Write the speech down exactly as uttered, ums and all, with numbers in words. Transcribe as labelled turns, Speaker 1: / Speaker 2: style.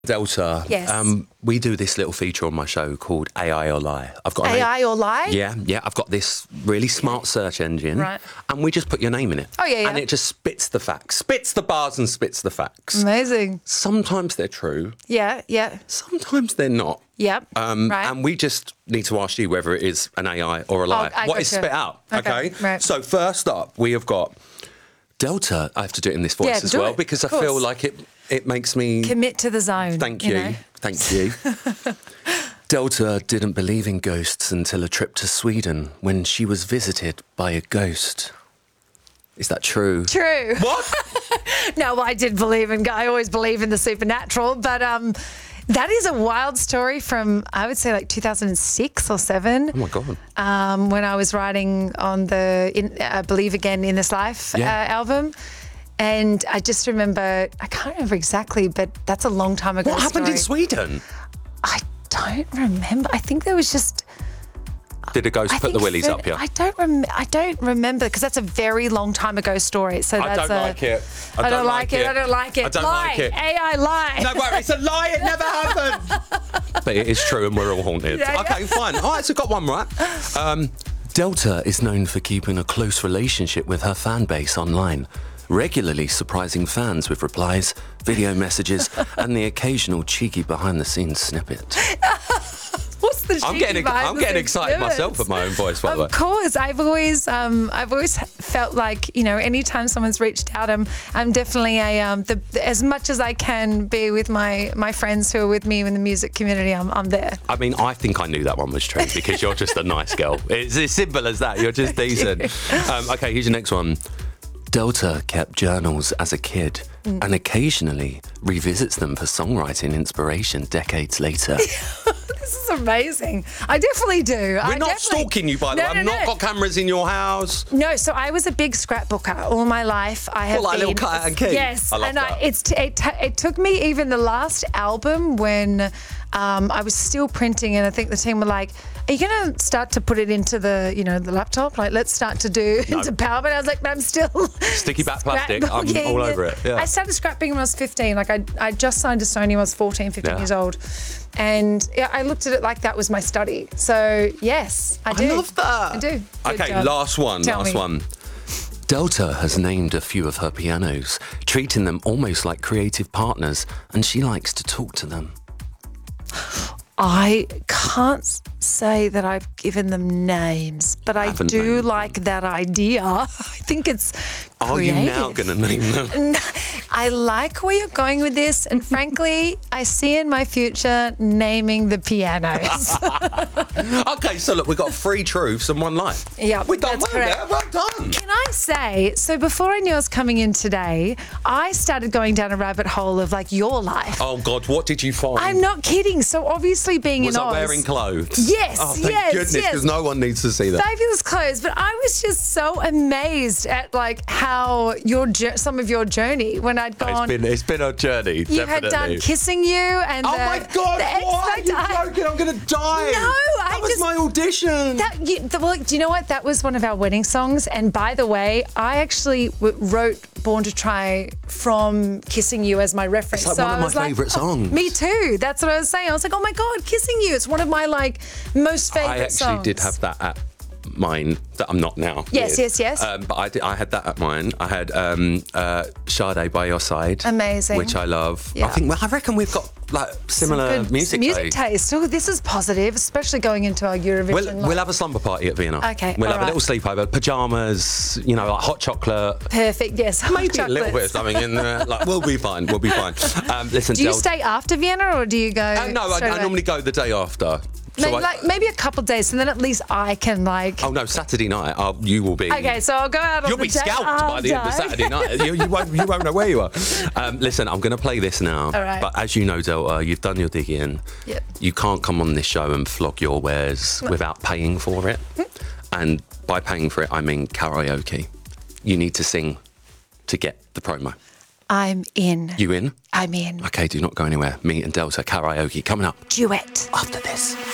Speaker 1: Delta,
Speaker 2: Yes.
Speaker 1: um, we do this little feature on my show called A I or Lie. I've got an
Speaker 2: A I or Lie?
Speaker 1: Yeah, yeah. I've got this really smart search engine,
Speaker 2: Right.
Speaker 1: and we just put your name in it.
Speaker 2: Oh, yeah, yeah.
Speaker 1: And it just spits the facts, spits the bars and spits the facts.
Speaker 2: Amazing.
Speaker 1: Sometimes they're true,
Speaker 2: Yeah, yeah,
Speaker 1: sometimes they're not.
Speaker 2: yep.
Speaker 1: Um,
Speaker 2: right.
Speaker 1: And we just need to ask you whether it is an A I or a lie.
Speaker 2: Oh, I
Speaker 1: What is
Speaker 2: gotcha.
Speaker 1: spit out?
Speaker 2: Okay,
Speaker 1: Okay.
Speaker 2: right.
Speaker 1: So first up, we have got Delta. I have to do it in this voice
Speaker 2: Yeah,
Speaker 1: as
Speaker 2: do
Speaker 1: well
Speaker 2: it,
Speaker 1: because I
Speaker 2: of course.
Speaker 1: feel like it. It makes me.
Speaker 2: Commit to the zone.
Speaker 1: Thank
Speaker 2: you.
Speaker 1: you.
Speaker 2: know?
Speaker 1: Thank you. Delta didn't believe in ghosts until a trip to Sweden when she was visited by a ghost. Is that true?
Speaker 2: True.
Speaker 1: What?
Speaker 2: No, I did believe in. I always believe in the supernatural, but um, that is a wild story from I would say like two thousand six or seven.
Speaker 1: Oh my God.
Speaker 2: Um, when I was writing on the in, uh, "Believe Again in This Life"
Speaker 1: Yeah.
Speaker 2: uh, album. And I just remember, I can't remember exactly, but that's a long time ago.
Speaker 1: What happened in
Speaker 2: story.
Speaker 1: Sweden?
Speaker 2: I don't remember. I think there was just.
Speaker 1: Did a ghost
Speaker 2: I
Speaker 1: put the
Speaker 2: think
Speaker 1: willies
Speaker 2: that-
Speaker 1: up here?
Speaker 2: I don't rem- I don't remember because that's a very long time ago story. So
Speaker 1: I
Speaker 2: that's
Speaker 1: don't
Speaker 2: a,
Speaker 1: like it.
Speaker 2: I, don't like it. I don't like it.
Speaker 1: I don't
Speaker 2: lie.
Speaker 1: like it.
Speaker 2: A I lie.
Speaker 1: No, wait, it's a lie. It never happened. But it is true, and we're all haunted.
Speaker 2: Yeah, yeah.
Speaker 1: Okay, fine. All right, so got one right. Um, Delta is known for keeping a close relationship with her fan base online, regularly surprising fans with replies, video messages, and the occasional cheeky behind-the-scenes snippet.
Speaker 2: What's the
Speaker 1: I'm
Speaker 2: cheeky
Speaker 1: getting,
Speaker 2: behind
Speaker 1: I'm
Speaker 2: the
Speaker 1: getting
Speaker 2: scenes
Speaker 1: excited
Speaker 2: snippets?
Speaker 1: myself at my own voice, by the way.
Speaker 2: Of course, I've always, um, I've always felt like you know, anytime someone's reached out, I'm, I'm definitely a, um, the, as much as I can be with my, my friends who are with me in the music community. I'm, I'm there.
Speaker 1: I mean, I think I knew that one was true because you're just a nice girl. It's as simple as that. You're just decent. Um, okay, here's your next one. Delta kept journals as a kid
Speaker 2: Mm.
Speaker 1: and occasionally revisits them for songwriting inspiration decades later.
Speaker 2: This is amazing. I definitely do.
Speaker 1: We're
Speaker 2: I
Speaker 1: not
Speaker 2: definitely...
Speaker 1: stalking you, by the
Speaker 2: No,
Speaker 1: way. I've
Speaker 2: no,
Speaker 1: not
Speaker 2: no.
Speaker 1: got cameras in your house.
Speaker 2: No, so I was a big scrapbooker all my life. I have
Speaker 1: What, like a
Speaker 2: been,
Speaker 1: little cut and key?
Speaker 2: Yes,
Speaker 1: I love
Speaker 2: and
Speaker 1: that.
Speaker 2: I, it's t- it, t- it took me even the last album when um, I was still printing, and I think the team were like, "Are you going to start to put it into the you know the laptop? Like, let's start to do
Speaker 1: No.
Speaker 2: into PowerPoint." I was like, "But I'm still
Speaker 1: Sticky back plastic. I'm
Speaker 2: scrapbooking."
Speaker 1: all over it. Yeah.
Speaker 2: I started scrapping when I was fifteen. Like I, I just signed to Sony when I was fourteen, fifteen
Speaker 1: Yeah.
Speaker 2: years old. And yeah, I looked at it like that was my study. So yes, I do.
Speaker 1: I love that.
Speaker 2: I do. Good
Speaker 1: Okay,
Speaker 2: job.
Speaker 1: last one.
Speaker 2: Tell
Speaker 1: last
Speaker 2: me.
Speaker 1: one. Delta has named a few of her pianos, treating them almost like creative partners, and she likes to talk to them.
Speaker 2: I can't s- say that I've given them names, but I
Speaker 1: Haven't
Speaker 2: do
Speaker 1: named
Speaker 2: like that idea. I think it's
Speaker 1: Are you now
Speaker 2: creative.
Speaker 1: going to name them?
Speaker 2: I like where you're going with this, and frankly, I see in my future naming the pianos.
Speaker 1: Okay, so look, we've got three truths and one lie.
Speaker 2: Yeah,
Speaker 1: We've done
Speaker 2: that's
Speaker 1: well
Speaker 2: correct.
Speaker 1: there. Well done.
Speaker 2: Can I say, so before I knew I was coming in today, I started going down a rabbit hole of like your life.
Speaker 1: Oh, God, what did you find?
Speaker 2: I'm not kidding. So obviously being
Speaker 1: Was
Speaker 2: in
Speaker 1: I
Speaker 2: Oz.
Speaker 1: wearing clothes?
Speaker 2: Yes,
Speaker 1: Oh, thank
Speaker 2: yes,
Speaker 1: goodness,
Speaker 2: yes.
Speaker 1: because no one needs to see that.
Speaker 2: Fabulous clothes, but I was just so amazed at like how your jour- some of your journey when I'd
Speaker 1: It's
Speaker 2: gone.
Speaker 1: been, it's been a journey,
Speaker 2: you
Speaker 1: definitely.
Speaker 2: had done Kissing You and
Speaker 1: Oh
Speaker 2: the,
Speaker 1: my God,
Speaker 2: the X
Speaker 1: why are
Speaker 2: Factor.
Speaker 1: you
Speaker 2: I-
Speaker 1: joking? I'm going to die.
Speaker 2: No,
Speaker 1: That
Speaker 2: I
Speaker 1: was
Speaker 2: just-
Speaker 1: my audition.
Speaker 2: That, you, the, well, do you know what? That was one of our wedding songs. And by the way, I actually w- wrote Born to Try from Kissing You as my reference.
Speaker 1: It's like one
Speaker 2: I
Speaker 1: of my
Speaker 2: was like,
Speaker 1: favourite
Speaker 2: oh,
Speaker 1: songs.
Speaker 2: me too. That's what I was saying. I was like, oh my God, Kissing You. It's one of my like most favourite
Speaker 1: I actually
Speaker 2: songs.
Speaker 1: did have that at mine that I'm not now.
Speaker 2: Yes,
Speaker 1: with.
Speaker 2: yes, yes.
Speaker 1: Um, but I, did, I had that at mine. I had um, uh, Sade By Your Side.
Speaker 2: Amazing.
Speaker 1: Which I love.
Speaker 2: Yeah.
Speaker 1: I think, well, I reckon we've got like similar
Speaker 2: Good
Speaker 1: music,
Speaker 2: music
Speaker 1: taste.
Speaker 2: taste. Oh, this is positive, especially going into our Eurovision.
Speaker 1: We'll,
Speaker 2: like-
Speaker 1: we'll have a slumber party at Vienna.
Speaker 2: Okay,
Speaker 1: We'll
Speaker 2: all
Speaker 1: have a
Speaker 2: right.
Speaker 1: little sleepover, pyjamas, you know, like hot chocolate.
Speaker 2: Perfect. Yes.
Speaker 1: Maybe a little bit of
Speaker 2: Chocolates.
Speaker 1: something in there. Like, we'll be fine. We'll be fine. Um, listen,
Speaker 2: Do you
Speaker 1: Del-
Speaker 2: stay after Vienna or do you go?
Speaker 1: Uh, no, I,
Speaker 2: straight
Speaker 1: I
Speaker 2: away?
Speaker 1: normally go the day after. So
Speaker 2: Maybe,
Speaker 1: I-
Speaker 2: like, maybe a couple of days, so then at least I can like.
Speaker 1: Oh no, Saturday night. I'll, you will be.
Speaker 2: Okay, so I'll go out on
Speaker 1: You'll
Speaker 2: the
Speaker 1: be
Speaker 2: day
Speaker 1: scalped by the end of
Speaker 2: after.
Speaker 1: Saturday night. You, you, won't, you won't know where you are. Um, listen, I'm going to play this now.
Speaker 2: All right.
Speaker 1: But as you know, Delta, you've done your digging.
Speaker 2: Yep.
Speaker 1: You can't come on this show and flog your wares without paying for it. And by paying for it, I mean karaoke. You need to sing to get the promo.
Speaker 2: I'm in.
Speaker 1: You in?
Speaker 2: I'm in.
Speaker 1: Okay, do not go anywhere. Me and Delta karaoke coming up
Speaker 2: Duet.
Speaker 1: after this.